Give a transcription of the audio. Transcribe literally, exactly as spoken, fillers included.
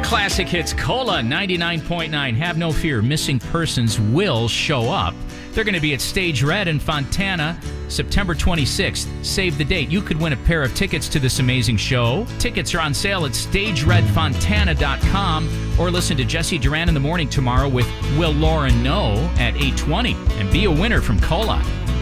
Classic Hits Cola ninety-nine point nine. Have no fear, missing persons will show up. They're going to be at Stage Red in Fontana, September twenty-sixth. Save the date. You could win a pair of tickets to this amazing show. Tickets are on sale at stage red fontana dot com, or listen to Jesse Duran in the morning tomorrow with Will Lauren Know at eight twenty and be a winner from Cola.